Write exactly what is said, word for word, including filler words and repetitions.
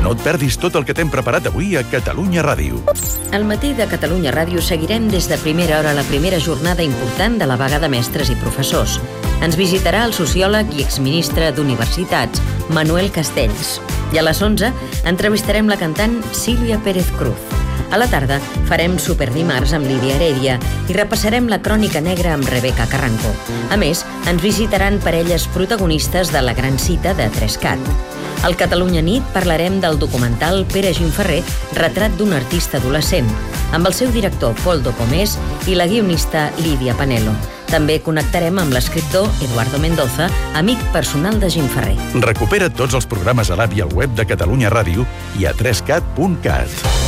No et perdis tot el que t'hem preparat avui a Catalunya Ràdio. Al matí de Catalunya Ràdio seguirem des de primera hora la primera jornada important de la vaga de mestres i professors. Ens visitarà el sociòleg i exministre d'Universitats, Manuel Castells. I a les onze entrevistarem la cantant Sílvia Pérez Cruz. A la tarda farem Superdimarts amb Lídia Heredia i repassarem la crònica negra amb Rebeca Carranco. A més, ens visitaran parelles protagonistes de la gran cita de Trescat. Al Catalunya Nit parlarem del documental Pere Gimferrer, retrat d'un artista adolescent, amb el seu director Poldo Pomés i la guionista Lídia Panelo. També connectarem amb l'escriptor Eduardo Mendoza, amic personal de Gimferrer. Recupera tots els programes a l'app i al web de Catalunya Ràdio i a tres cat punt cat.